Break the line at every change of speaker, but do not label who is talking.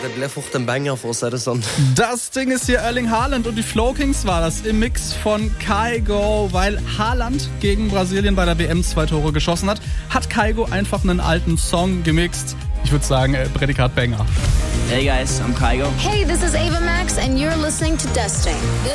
Det blev fort en banger, for å si det sånn.
Das Ding ist hier Erling Haaland und die Flow Kings war das im Mix von Kygo. Weil Haaland gegen Brasilien bei der WM 2 Tore geschossen hat, hat Kygo einfach einen alten Song gemixt. Ich würde sagen, Prädikat Banger.
Hey guys, I'm Kygo.
Hey, this is Ava Max and you're listening to Dusting.